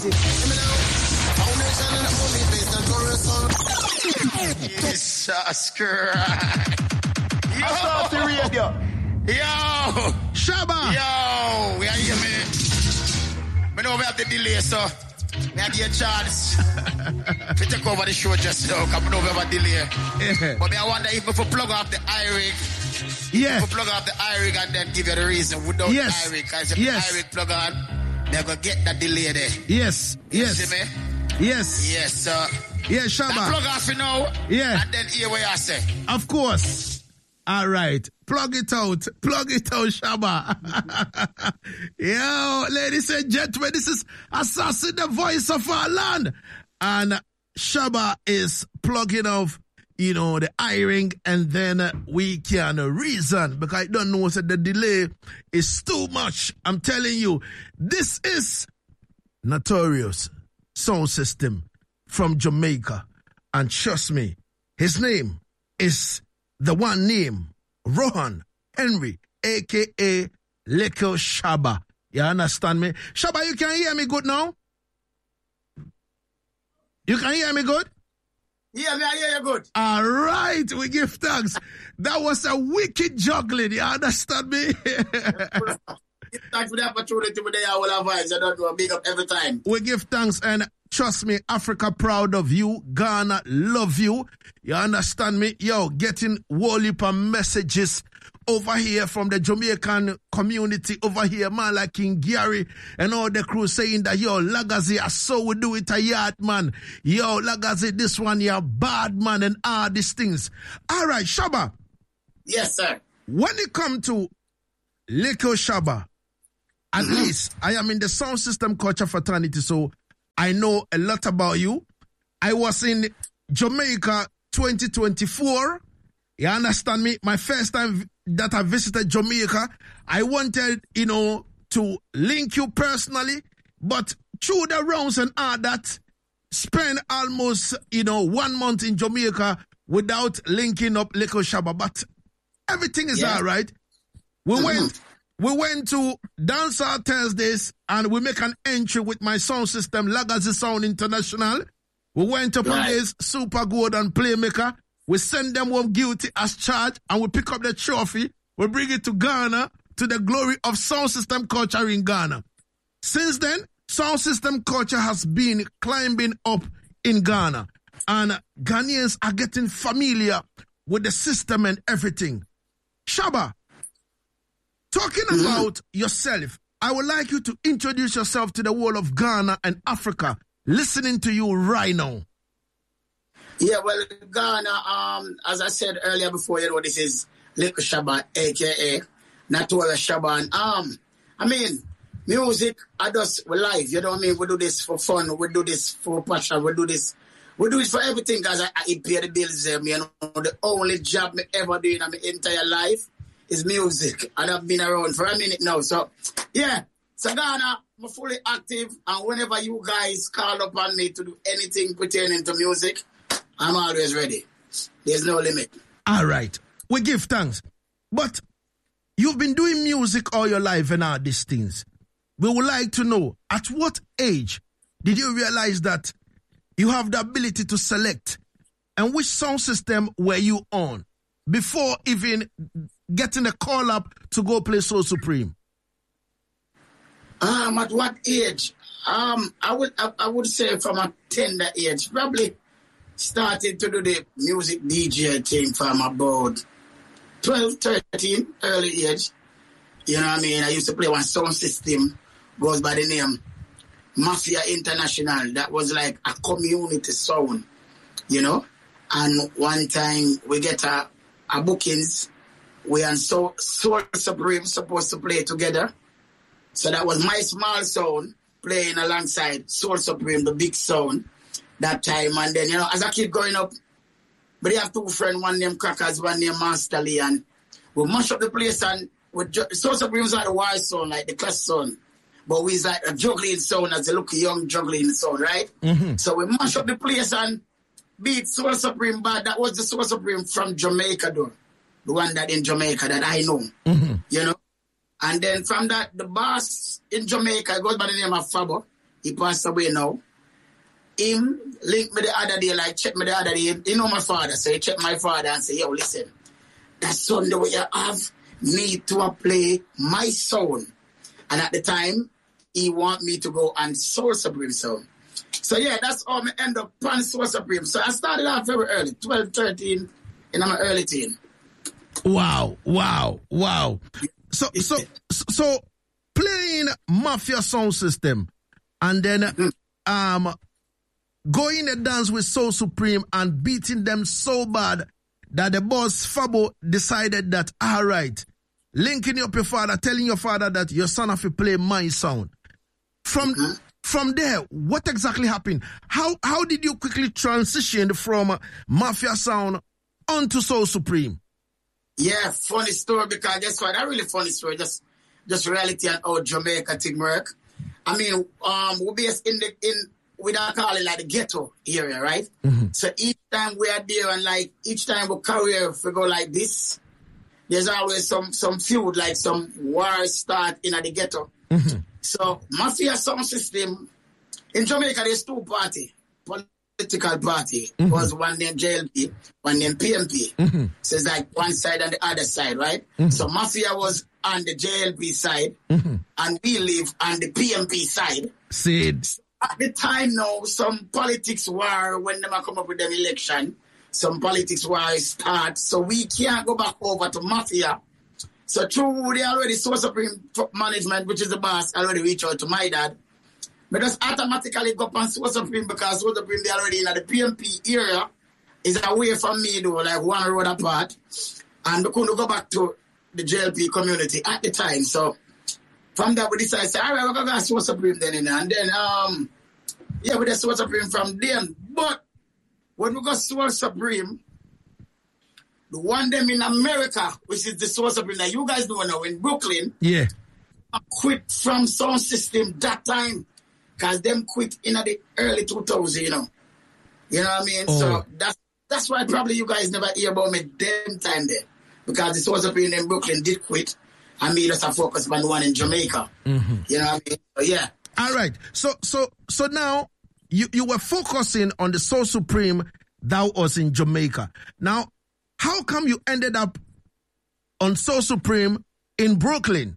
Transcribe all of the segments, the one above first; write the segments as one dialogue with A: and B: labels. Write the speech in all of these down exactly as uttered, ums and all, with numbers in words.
A: music. Foundation and only based on tourism.
B: Jesus Christ. Yo.
C: I start the radio.
B: Yo.
D: Shabba.
B: Yo. We are here, man. We know we have the delay, so we have to get a chance to take over the show just now, because we know we have a delay.
D: Yeah.
B: But I wonder if we plug off the iRig.
D: Yeah.
B: We plug off the iRig and then give you the reason without
D: Yes.
B: the iRig. Because if
D: Yes.
B: the iRig plug on, they're going to get that delay there.
D: Yes.
B: You
D: Yes.
B: see me?
D: Yes.
B: Yes, sir.
D: Yeah,
B: That
D: Shabba.
B: plug off, you know.
D: Yeah.
B: And then hear what I say.
D: Of course. All right. Plug it out. Plug it out, Shabba. Yo, ladies and gentlemen, this is Assassin, the voice of our land. And Shabba is plugging off, you know, the iRig, and then uh, we can reason, because I don't know, so the delay is too much. I'm telling you, this is Notorious Sound System from Jamaica. And trust me, his name is the one name, Rohan Henry, a k a. Little Shabba. You understand me? Shabba, you can hear me good now? You can hear me good?
B: Yeah, me, I hear you good.
D: All right, we give thanks. That was a wicked juggling. You understand me?
B: Thanks for the opportunity with the All Our Vibes. I don't do a big up every time.
D: We give thanks, and trust me, Africa proud of you. Ghana love you. You understand me? Yo, getting whole heap of messages over here from the Jamaican community over here, man, like King Gary and all the crew saying that, yo, Lagazi, I saw we do it a yard, man. Yo, Lagazi, this one, you're bad, man, and all these things. All right, Shabba.
B: Yes, sir.
D: When it come to Little Shabba, at
B: Mm-hmm.
D: least I am in the sound system culture fraternity, so I know a lot about you. I was in Jamaica twenty twenty-four. You understand me? My first time that I visited Jamaica, I wanted, you know, to link you personally, but through the rounds and all that, spend almost, you know, one month in Jamaica without linking up Little Shabba. But everything is
B: Yeah.
D: all right. We
B: Mhm.
D: went, we went to Dancehall Thursdays, and we make an entry with my sound system, Lagazi Sound International. We went up on
B: Right.
D: this Super Good and Playmaker. We send them home guilty as charged, and we pick up the trophy. We bring it to Ghana, to the glory of sound system culture in Ghana. Since then, sound system culture has been climbing up in Ghana, and Ghanaians are getting familiar with the system and everything. Shabba, talking
B: Mm-hmm.
D: about yourself, I would like you to introduce yourself to the world of Ghana and Africa, listening to you right now.
B: Yeah, well, Ghana, um, as I said earlier before, you know, this is Little Shabba, a k a. Notorious Shabba. And, um, I mean, music, I just, we live, you know what I mean? We do this for fun, we do this for passion, we do this, we do it for everything, because I, I pay the bills, um, you know, the only job me ever do in my entire life is music, and I've been around for a minute now, so, yeah, so Ghana, I'm fully active, and whenever you guys call upon me to do anything pertaining to music, I'm always ready. There's no limit.
D: All right. We give thanks. But you've been doing music all your life and all these things. We would like to know, at what age did you realize that you have the ability to select, and which sound system were you on before even getting a call up to go play Soul Supreme?
B: Um, at what age? Um, I would I, I would say from a tender age, probably started to do the music D J thing from about twelve, thirteen, early age. You know what I mean? I used to play one sound system, goes by the name Mafia International. That was like a community sound, you know? And one time we get a, a bookings, we and so Soul Supreme supposed to play together. So that was my small sound playing alongside Soul Supreme, the big sound, that time. And then, you know, as a kid growing up, but they have two friends, one named Crackers, one named Master Lee, and we mash up the place, and with ju- Soul Supreme's like the wild sound, like the class sound. But we's like a juggling sound, as a look young juggling sound, right?
D: Mm-hmm.
B: So we mash up the place and beat Soul Supreme, but that was the Soul Supreme from Jamaica, though. The one that in Jamaica that I know,
D: Mm-hmm.
B: you know? And then from that, the boss in Jamaica goes by the name of Fabo. he passed away now. Him linked me the other day, like check me the other day. You know my father, so he checked my father and say, yo, listen, that Sunday where you have me to play my sound. And at the time, he want me to go on Soul Supreme sound. So yeah, that's how I end up on Soul Supreme. So I started off very early, twelve, thirteen, in my early teen.
D: Wow, wow, wow. So, so, so playing Mafia sound system and then mm. um going a dance with Soul Supreme and beating them so bad that the boss Fabo decided that, all right, linking up your father, telling your father that your son have to play my sound. From mm-hmm. from there, what exactly happened? How how did you quickly transition from Mafia sound onto Soul Supreme?
B: Yeah, funny story, because guess what? That really funny story. Just just reality and how Jamaica thing work. I mean, um, we're based in the in we don't call it like the ghetto area, right? Mm-hmm. So each time we are there, and like each time we career if we go like this, there's always some some feud, like some war start in the ghetto. Mm-hmm. So Mafia sound system in Jamaica, there's two party. Political party mm-hmm. was one named J L P, one named P M P. Mm-hmm. So it's like one side and the other side, right? Mm-hmm. So Mafia was on the J L P side, mm-hmm. and we live on the P M P side.
D: See,
B: at the time now, some politics war when they come up with an election, some politics war start, so we can't go back over to Mafia. So through the already Soul Supreme management, which is the boss, already reached out to my dad. But just automatically go up on Soul Supreme because Soul Supreme, they already in the P M P area, is away from me though, like one road apart. And we couldn't go back to the J L P community at the time. So from that we decided, say, all right, we're going to go Soul Supreme then. You know? And then, um, yeah, we just Soul Supreme from then. But when we got Soul Supreme, the one them in America, which is the Soul Supreme that you guys know now in Brooklyn,
D: yeah,
B: I quit from sound system that time. Because them quit in the early two thousands, you know. You know what I mean? Oh. So that's that's why probably you guys never hear about me them time there. Because the Soul Supreme in Brooklyn did quit. And me just a focus on the one in Jamaica. Mm-hmm. You know what I mean? So, yeah.
D: All right. So so so now you, you were focusing on the Soul Supreme that was in Jamaica. Now, how come you ended up on Soul Supreme in Brooklyn?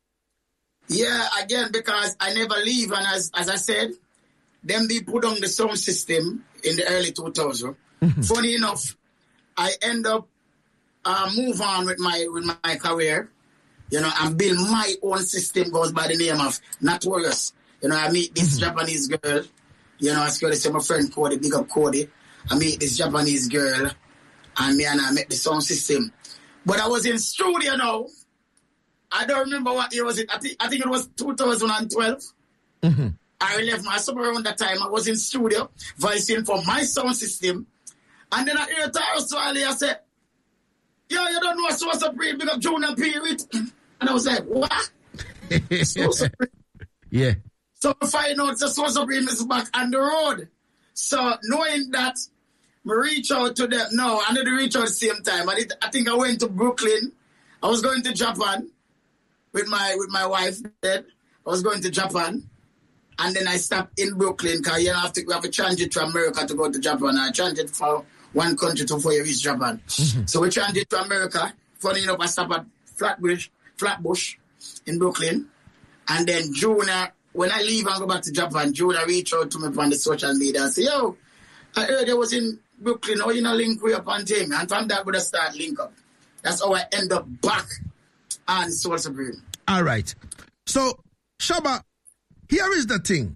B: Yeah, again, because I never leave, and as as I said, them they put on the sound system in the early two thousands. Mm-hmm. Funny enough, I end up uh, move on with my with my career, you know, and build my own system goes by the name of Notorious. You know, I meet this mm-hmm. Japanese girl, you know, I scared to say my friend Cody, big up Cody. I meet this Japanese girl, and me and I met the sound system. But I was in studio now. I don't remember what year was it. I think I think it was two thousand twelve. Mm-hmm. I left my somewhere around that time. I was in studio voicing for my sound system. And then I heard Tyrus Swiley. I said, yo, you don't know what Soul Supreme, big up Junior Period. And I was like, what? Soul Supreme.
D: Yeah.
B: So I find out the Soul Supreme is back on the road. So knowing that, I reach out to them. No, I didn't reach out at the same time. I, did, I think I went to Brooklyn. I was going to Japan. With my with my wife, then I was going to Japan, and then I stopped in Brooklyn because you have to we have to transit to America to go to Japan. I transit from one country to four years Japan. Mm-hmm. So we transit to America. Funny enough, I stopped at Flatbush, Flatbush in Brooklyn, and then Junior. When I leave and go back to Japan, Junior reached out to me on the social media and say, "Yo, I heard I was in Brooklyn. Oh, you know, link way up on thing." And from that, we just start link up. That's how I end up back. And Soul Supreme.
D: All right. So, Shaba, here is the thing.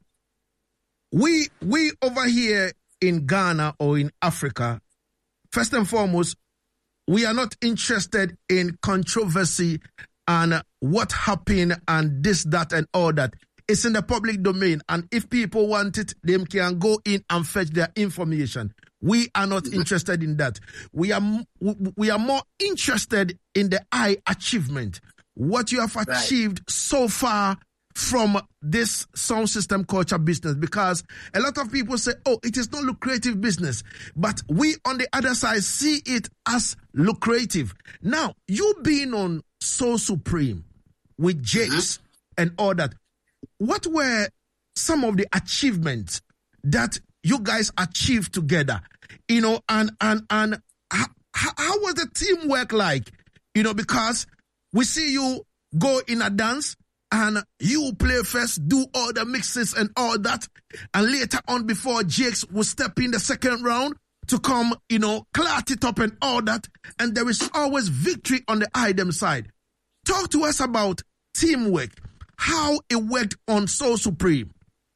D: We we over here in Ghana or in Africa, first and foremost, we are not interested in controversy and what happened and this, that, and all that. It's in the public domain. And if people want it, they can go in and fetch their information. We are not interested in that. We are we are more interested in the I achievement. What you have achieved right. so far from this sound system culture business, because a lot of people say, oh, it is not lucrative business, but we on the other side see it as lucrative. Now, you being on Soul Supreme with Jakes mm-hmm. and all that, what were some of the achievements that you guys achieved together, you know, and and and how, how was the teamwork like? You know, because we see you go in a dance and you play first, do all the mixes and all that, and later on, before Jakes will step in the second round to come, you know, clat it up and all that, and there is always victory on the item side. Talk to us about teamwork, how it worked on Soul Supreme.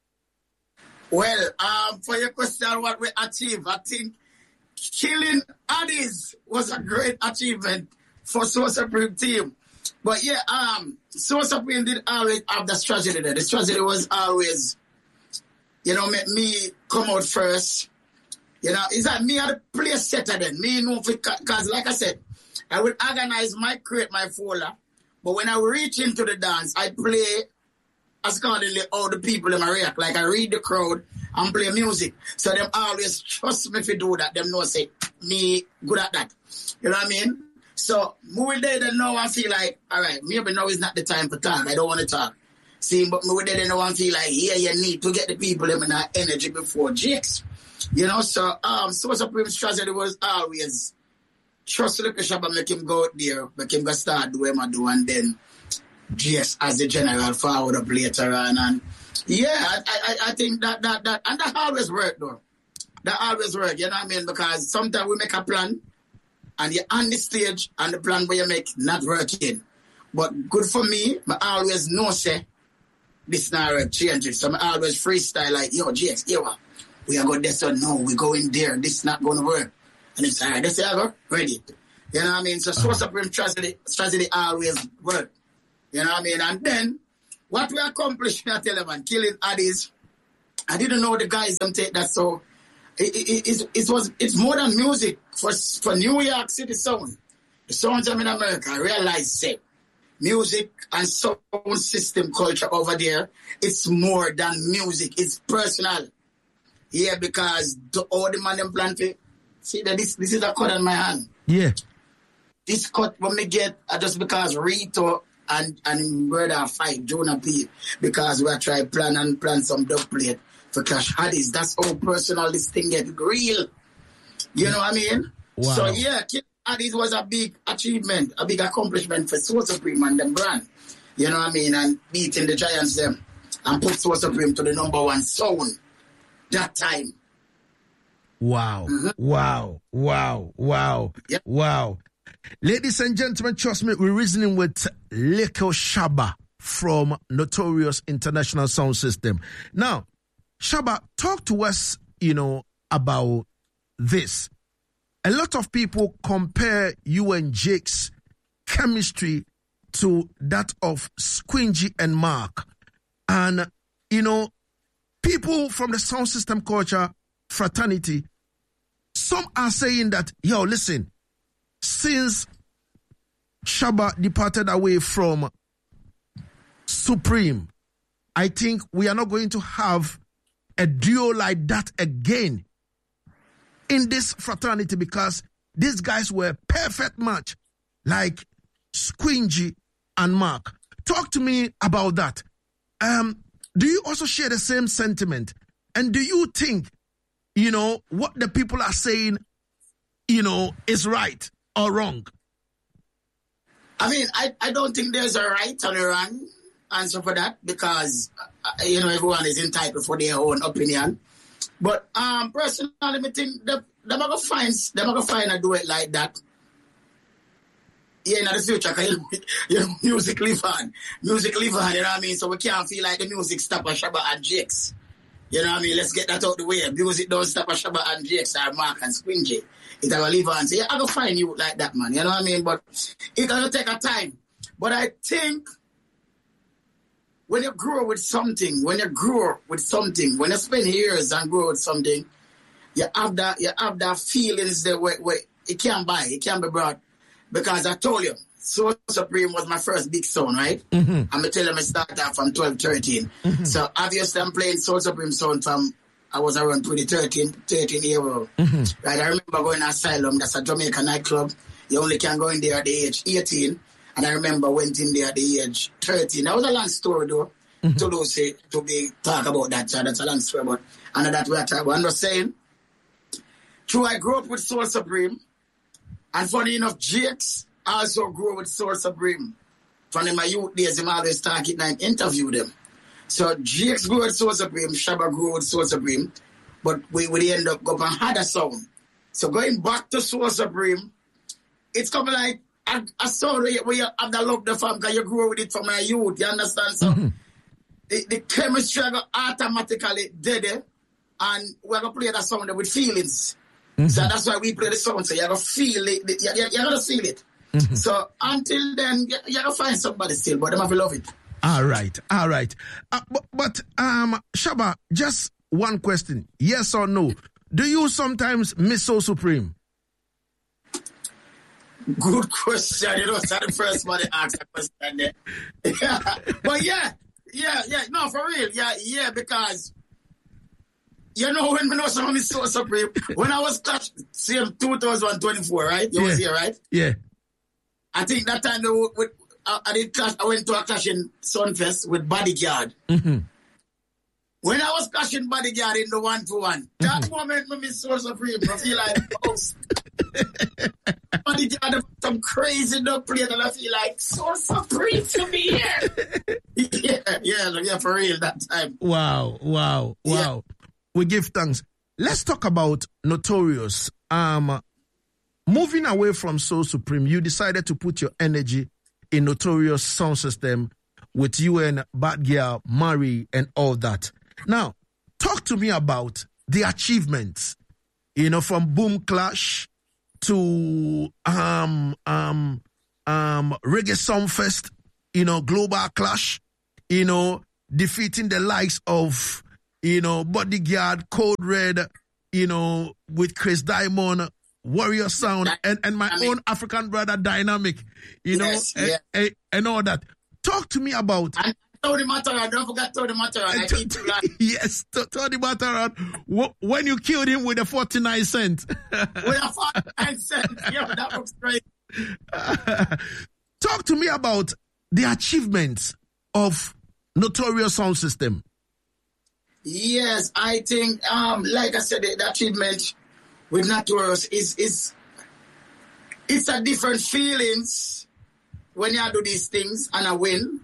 B: Well, um, for your question, what we achieved, I think killing Addis was a great achievement for Soul Supreme team. But yeah, um, Soul Supreme did always have the strategy there. The strategy was always, you know, make me come out first. You know, it's like me at the place setter then. Me know, because like I said, I will organize my, create my folder. But when I reach into the dance, I play accordingly all the people in my react. Like I read the crowd and play music. So them always trust me if you do that. Them know say, me good at that. You know what I mean? So, me there then now I feel like, all right, maybe now is not the time for talk. I don't want to talk. See, but me there then now I feel like, yeah, you need to get the people in that energy before Jakes. You know, so, um, Soul Supreme strategy was always trust Luka Shabba, make him go out there, make him go start do what I do, and then Jakes as the general forward up later on. And yeah, I, I, I think that, that, that, and that always work though. That always work, you know what I mean? Because sometimes we make a plan, and you're on the stage, and the plan where you make not working. But good for me, I always know, say, this not work, change it. So I always freestyle like, yo, Jakes, yo, we are going this or no, we go in there, this is not going to work. And it's all right, this is go, ready. You know what I mean? So Soul Supreme strategy, strategy always work. You know what I mean? And then, what we accomplished, I tell you, man, killing Addis, I didn't know the guys them take that so... It, it, it, it was it's more than music for for New York City sound. The sounds I'm in America, I realized say music and sound system culture over there, it's more than music, it's personal. Yeah, because the, all the man them plan to see that this this is a cut on my hand.
D: Yeah.
B: This cut when me get uh, just because Rito and and Murder fight Jonah P because we are trying plan and plan some dub plate. For Clash Addis, that's how personal this thing get real. You know what I mean?
D: Wow.
B: So yeah, Kill Addis was a big achievement, a big accomplishment for Soul Supreme and them brand. You know what I mean? And beating the Giants them and put Soul Supreme to the number one sound that time.
D: Wow. Mm-hmm. Wow. Wow. Wow.
B: Yep.
D: Wow. Ladies and gentlemen, trust me, we're reasoning with Luka Shabba from Notorious International Sound System. Now, Shabba, talk to us, you know, about this. A lot of people compare you and Jakes' chemistry to that of Squingy and Mark. And, you know, people from the sound system culture fraternity, some are saying that, yo, listen, since Shabba departed away from Supreme, I think we are not going to have a duo like that again in this fraternity because these guys were a perfect match like Squingy and Mark. Talk to me about that. Um, do you also share the same sentiment? And do you think, you know, what the people are saying, you know, is right or wrong?
B: I mean, I, I don't think there's a right and a wrong answer for that because, uh, you know, everyone is entitled for their own opinion. But um, personally, I think they're going to find, they're going to find a duet like that. Yeah, in the future, because you know, music live on. Music live on, you know what I mean? So we can't feel like the music stop at Shabba and Jakes. You know what I mean? Let's get that out the way. Music don't stop at Shabba and Jakes or Mark and Squingy. It's going to live on. So yeah, I'm going to find you like that, man. You know what I mean? But it's going to take a time. But I think when you grow with something, when you grow with something, when you spend years and grow with something, you have that, you have that feelings that where, where it can't buy, it can't be brought. Because I told you, Soul Supreme was my first big sound, right? Mm-hmm. I'm going to tell you I started out from twelve, thirteen. Mm-hmm. So obviously I'm playing Soul Supreme sound from, I was around twenty thirteen, thirteen years old. Mm-hmm. Right, I remember going to Asylum, that's a Jamaican nightclub. You only can go in there at the age eighteen. And I remember went in there at the age thirteen. That was a long story though. mm-hmm. to do say to be talk about that. So that's a long story, but and that we are talking about. I'm just saying, true, I grew up with Soul Supreme, and funny enough, Jakes also grew up with Soul Supreme. From my youth days, I'm always talking and interview them. So Jakes grew with Soul Supreme, Shabba grew with Soul Supreme, but we we end up going and had a sound. So going back to Soul Supreme, it's coming like a, a sound where you, where you have the love the fam because you grew with it from my youth. You understand? So mm-hmm. the, the chemistry go automatically dead, and we're gonna play that sound with feelings. Mm-hmm. So that's why we play the sound. So you're gonna feel it. You're, you're, you're gonna feel it. Mm-hmm. So until then, you're gonna find somebody still, but them have to love it.
D: All right, all right. Uh, but, but um, Shabba, just one question: yes or no? Do you sometimes miss Soul Supreme?
B: Good question. You know, it's not the first one to ask a question there. Yeah. But yeah, yeah, yeah. No, for real. Yeah, yeah, because you know when we know someone is Soul Supreme, when I was clash, same two thousand twenty-four, right? You
D: yeah.
B: was here, right?
D: Yeah.
B: I think that time they were, with, I, I did clash. I went to a clash in Sunfest with Bodyguard.
D: Mm-hmm.
B: When I was clashing Bodyguard in the one to one, that mm-hmm. moment made me Soul Supreme. I feel like oh, Bodyguard have some crazy dub play, and I feel like Soul Supreme to be here. yeah, yeah, yeah, for real that time.
D: Wow, wow, wow. Yeah. We give thanks. Let's talk about Notorious. Um. Moving away from Soul Supreme, you decided to put your energy in Notorious sound system with you and Bad Girl, Murray, and all that. Now, talk to me about the achievements, you know, from Boom Clash to um um um Reggae Songfest, you know, Global Clash, you know, defeating the likes of, you know, Bodyguard, Code Red, you know, with Chris Diamond, Warrior Sound, and, and my I mean, own African brother Dynamic, you know,
B: yes,
D: and,
B: yeah.
D: and, and all that. Talk to me about.
B: And Tony Mataran, don't forget Tony Mataran. I need to learn.
D: Yes, Tony Mataran. When you killed him with a forty-nine cent.
B: With a forty-nine cent. Yeah, that looks great.
D: Talk to me about the achievements of Notorious Sound System.
B: Yes, I think, um, like I said, the, the achievement with Notorious is is it's a different feelings when you do these things and I win.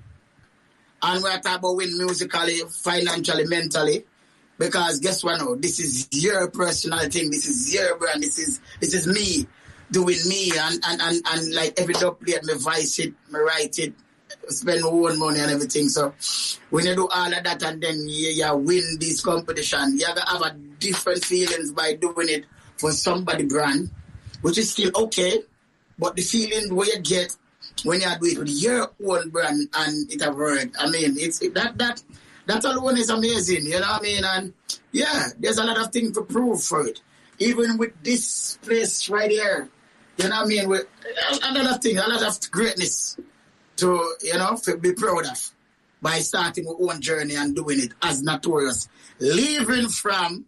B: And we're talking about win musically, financially, mentally. Because guess what now? This is your personal thing, this is your brand, this is this is me doing me and and, and, and like every dub plate, me voice it, me write it, spend my own money and everything. So when you do all of that and then you, you win this competition, you're gonna have a different feelings by doing it for somebody brand, which is still okay, but the feeling where you get when you do it with your own brand and it have worked, I mean, it's it, that that that alone is amazing, you know what I mean? And yeah, there's a lot of things to prove for it. Even with this place right here, you know what I mean? With a lot of things, a lot of greatness to, you know, to be proud of by starting our own journey and doing it as Notorious. Leaving from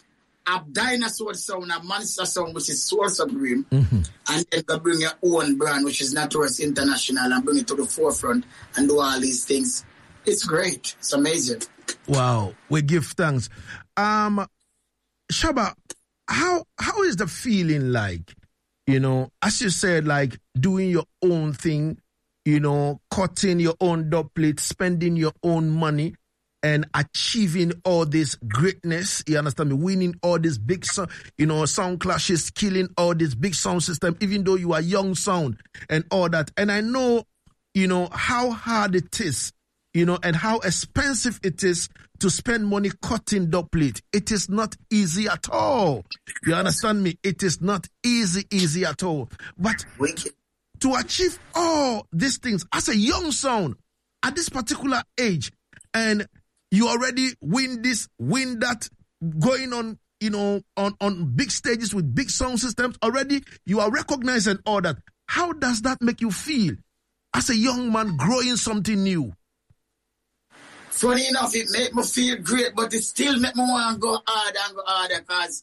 B: a dinosaur sound, a monster sound, which is Soul Supreme, mm-hmm. and then go bring your own brand, which is Notorious International, and bring it to the forefront and do all these things. It's great. It's amazing.
D: Wow. We give thanks. Um, Shabba, how how is the feeling like? You know, as you said, like doing your own thing, you know, cutting your own dub plate, spending your own money, and achieving all this greatness, you understand me, winning all these big, so, you know, sound clashes, killing all this big sound system, even though you are young sound and all that. And I know, you know, how hard it is, you know, and how expensive it is to spend money cutting dub plate. It is not easy at all. You understand me? It is not easy, easy at all. But to achieve all these things as a young sound at this particular age, and you already win this, win that, going on, you know, on, on big stages with big sound systems. Already, you are recognized and all that. How does that make you feel as a young man growing something new?
B: Funny enough, it made me feel great, but it still made me want to go harder and go harder because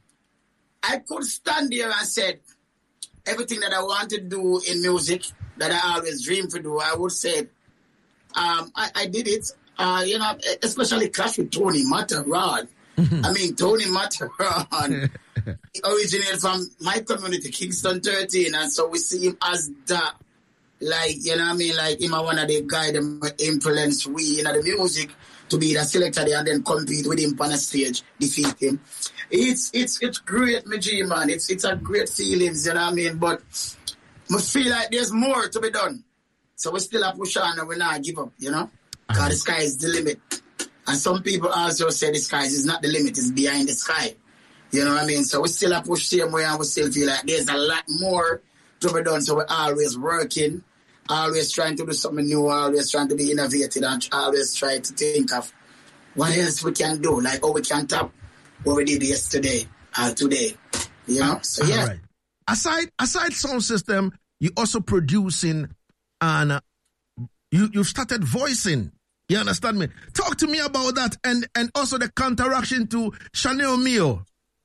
B: I could stand there and said everything that I want to do in music that I always dreamed to do, I would say, um, I, I did it. uh, you know, especially clash with Tony Matterhorn. I mean, Tony Matterhorn originated from my community, Kingston thirteen, and so we see him as that, like, you know what I mean, like him one of the guys that influence we, you know, the music to be the selector there and then compete with him on a stage, defeat him. It's it's it's great, my G, man. It's it's a great feelings, you know what I mean, but I feel like there's more to be done. So we still have to push on and we're not give up, you know, because uh-huh. the sky is the limit. And some people also say the sky is not the limit, it's behind the sky. You know what I mean? So we still have to push the same way and we still feel like there's a lot more to be done. So we're always working, always trying to do something new, always trying to be innovative and always trying to think of what else we can do, like how we can tap what we did yesterday or today. You know? So yeah.
D: Right. Aside aside sound system, you also producing and uh, you you started voicing. You understand me? Talk to me about that and, and also the counteraction to Chanel Mio.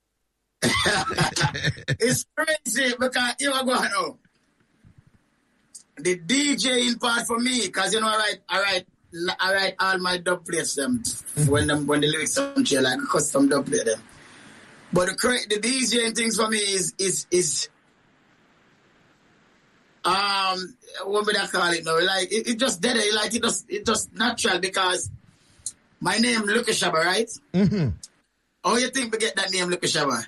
B: It's crazy because you are going on. The DJing part for me, because you know, I write, I write, I write all my dub plates them when them when the lyrics come to like a custom dub plate them. But the the DJing things for me is is is um what would I call it now? Like it, it just dead, like it just it just natural because my name Luka Shabba, right?
D: Mm-hmm.
B: How you think we get that name Luka Shabba?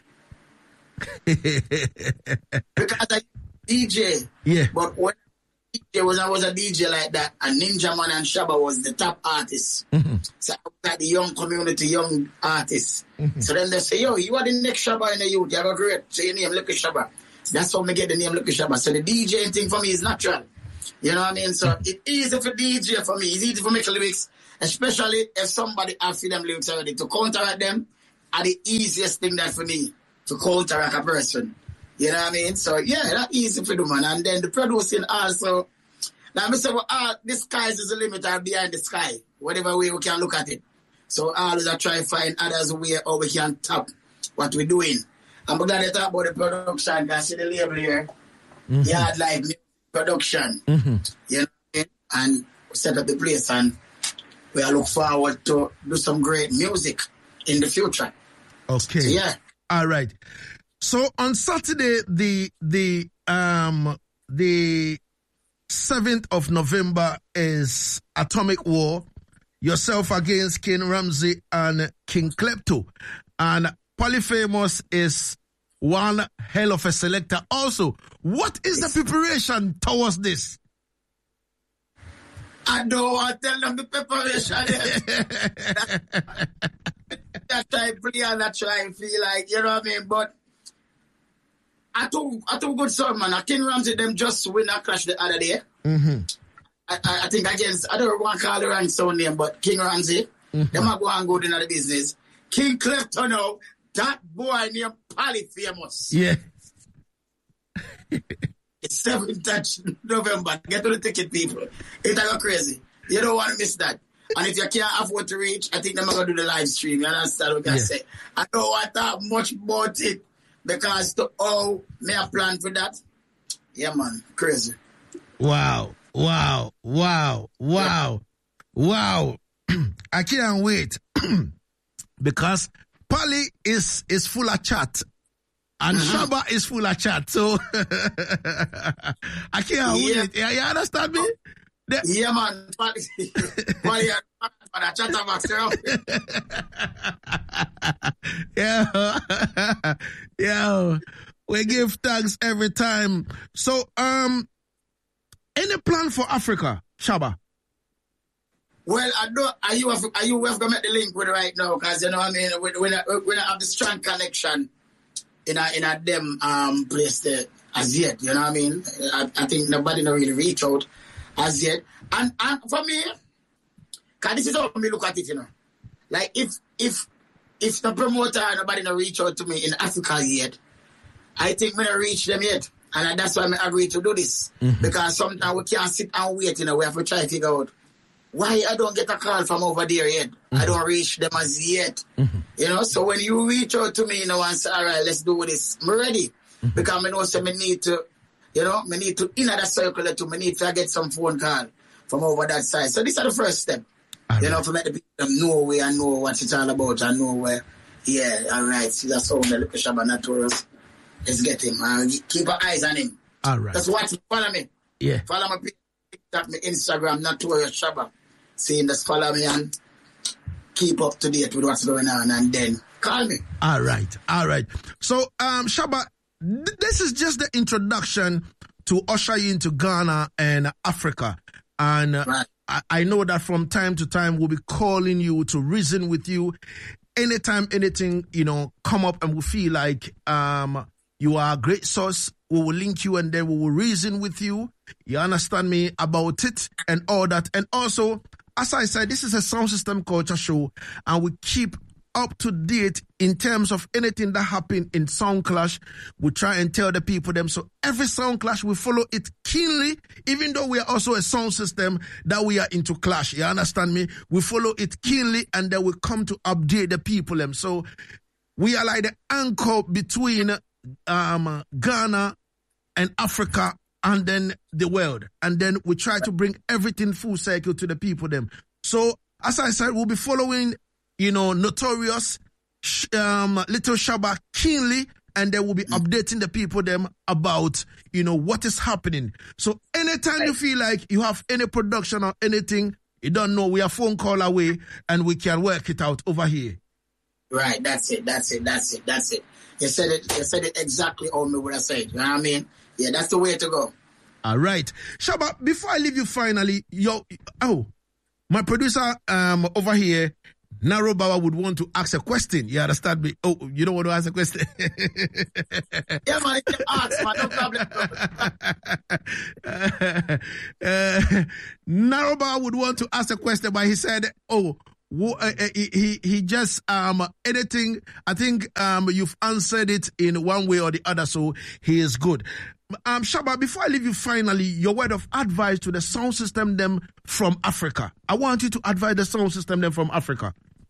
B: Because I D J.
D: Yeah.
B: But when D J was I was a D J like that, and Ninja Man and Shabba was the top artists.
D: Mm-hmm.
B: So I was like the young community, young artists.
D: Mm-hmm.
B: So then they say, yo, you are the next Shabba in the youth. You have a great, so your name Luka Shabba. That's how me get the name Luka Shabba. So the DJing thing for me is natural. You know what I mean? So mm-hmm. it's easy for D J for me. It's easy for make lyrics, especially if somebody after them lyrics already. To counteract them are the easiest thing that for me to counteract a person. You know what I mean? So yeah, that's easy for do, man. And then the producing also. Now I say, well, ah, the sky is the limit or behind the sky. Whatever way we can look at it. So always I try to find others way how we can tap what we're doing. I'm glad to talk about the production. I see the label here. Mm-hmm. Yard Life Music Production. Mm-hmm. You know what I mean? And set up the place and we look forward to do some great music in the future.
D: Okay.
B: So, yeah.
D: All right. So on Saturday, the the um the seventh of November is Atomic War. Yourself against King Ramsey and King Klepto. And Polyphamous is one hell of a selector. Also, what is the preparation towards this?
B: I don't want to tell them the preparation yet. That try to play and I try and feel like, you know what I mean? But I took, I took good son, man. King Ramsey, them just win a clash the other day.
D: Mm-hmm.
B: I, I, I think against, I don't want to call the rank sound name, but King Ramsey, mm-hmm. them are going good in the business. King Klepto now, that boy named Polyphamous.
D: Yeah.
B: It's seventh of November. Get to the ticket, people. It's go crazy. You don't want to miss that. And if you can't afford to reach, I think they're going to do the live stream. You understand what I yeah. say? I don't want to talk much about it because to oh, may I plan for that? Yeah, man. Crazy.
D: Wow. Wow. Wow. Wow. Yeah. Wow. I can't wait. Because Polly is is full of chat. And mm-hmm. Shabba is full of chat. So I can't
B: yeah.
D: wait. Yeah, you understand me? The-
B: yeah, man. Polly and chatterbox,
D: yeah. Yeah. We give thanks every time. So um any plan for Africa, Shabba?
B: Well, I don't. Are you have, are you have to make the link with it right now? Because you know what I mean. We we not, we not have the strong connection in a in a them um place there as yet. You know what I mean. I, I think nobody not really reach out as yet. And and for me, because this is how me look at it. You know, like if if if the promoter nobody not reach out to me in Africa yet, I think me not reach them yet. And that's why I agree to do this. Mm-hmm. Because sometimes we can't sit and wait, you know, we have to try to figure out why I don't get a call from over there yet. Mm-hmm. I don't reach them as yet. Mm-hmm. You know, so when you reach out to me, you know, and say, all right, let's do this, I'm ready. Mm-hmm. Because I know so I need to, you know, I need to, in that circle too, I need to get some phone call from over that side. So this is the first step. All you right. know, for let the people know where I know what it's all about. I know where, yeah, all right. See, that's how the Luka Shabba Notorious is getting. Man. Keep your eyes on him.
D: All right.
B: Just watch me. Follow me.
D: Yeah.
B: Follow my TikTok, my Instagram, Notorious Shabba. See, just follow me and keep up to date with what's going on, and then call me.
D: All right. All right. So, um, Shabba, th- this is just the introduction to usher you into Ghana and Africa. And uh,
B: Right.
D: I, I know that from time to time we'll be calling you to reason with you. Anytime anything, you know, come up and we feel like um you are a great source, we will link you and then we will reason with you. You understand me about it and all that. And also, as I said, this is a sound system culture show, and we keep up to date in terms of anything that happened in Sound Clash. We try and tell the people them. So every Sound Clash, we follow it keenly, even though we are also a sound system that we are into clash. You understand me? We follow it keenly, and then we come to update the people them. So we are like the anchor between um, Ghana and Africa and then the world. And then we try to bring everything full circle to the people them. So as I said, we'll be following, you know, Notorious, um, Little Shabba keenly, and then we'll be updating the people them about, you know, what is happening. So anytime you feel like you have any production or anything, you don't know, we are phone call away and we can work it out over here.
B: Right, that's it, that's it, that's it, that's it. You said it, you said it exactly all me what I said. You know what I mean? Yeah, that's the way to go.
D: All right. Shabba, before I leave you finally, yo, oh, my producer um over here, Naro Baba, would want to ask a question. You understand me? Oh, you don't want to ask a question?
B: Yeah, man, you can ask, man, no problem.
D: uh, uh, Naro Baba would want to ask a question, but he said, oh, Wo- uh, uh, he, he he just um anything. I think um you've answered it in one way or the other, so he is good. Um, Shabba, before I leave you, finally, your word of advice to the sound system them from Africa. I want you to advise the sound system them from Africa.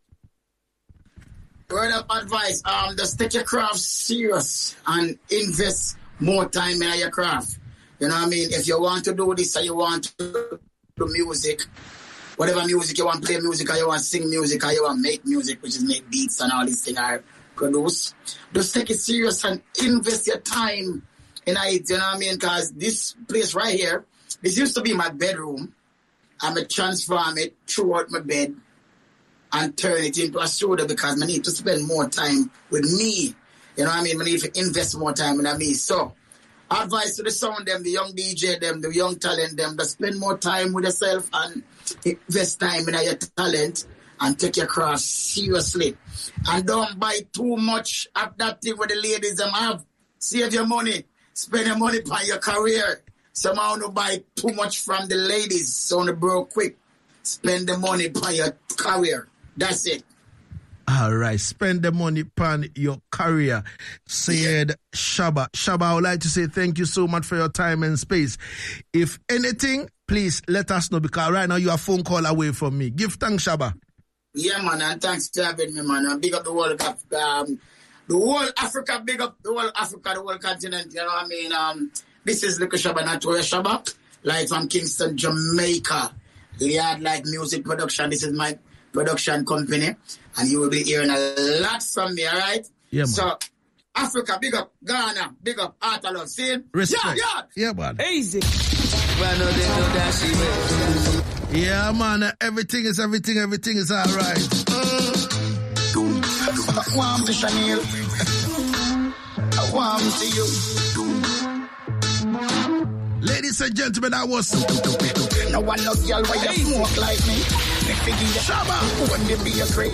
B: Word of advice: um, just take your craft serious and invest more time in your craft. You know what I mean? If you want to do this or you want to do music, whatever music you want to play music, or you want to sing music, or you want to make music, which is make beats and all these things I produce, just take it serious and invest your time in it, you know what I mean? Because this place right here, this used to be my bedroom. I'm going to transform it throughout my bed and turn it into a studio because I need to spend more time with me. You know what I mean? I need to invest more time in me. So, advice to the sound them, the young D J them, the young talent them, to spend more time with yourself and invest time in your talent and take your craft seriously. And don't buy too much of that thing with the ladies them have. Save your money. Spend your money on your career. Somehow don't buy too much from the ladies. So on the broke quick. Spend the money on your career. That's it.
D: All right. Spend the money on your career, said yeah. Shabba. Shabba, I would like to say thank you so much for your time and space. If anything, please let us know because right now you are a phone call away from me. Give thanks, Shabba.
B: Yeah, man. And thanks for having me, man. And big up the world of um, the whole Africa, big up the whole Africa, the whole continent. You know what I mean? Um, this is Luka Shabba Notorious Shabba, live from Kingston, Jamaica. Liard Like Music Production. This is my production company. And you will be hearing a lot from me, all right?
D: Yeah, man.
B: So, Africa, big up. Ghana, big up. Art of Love. See?
D: Respect.
B: Yeah, yeah.
D: Yeah, man.
C: Easy.
D: Yeah, man. Everything is everything. Everything is all right.
B: Mm. I want to Chanel. I want to you.
D: Ladies and gentlemen, that was
B: No one knows y'all why you smoke like me.
D: Shabba.
B: Wouldn't it be a great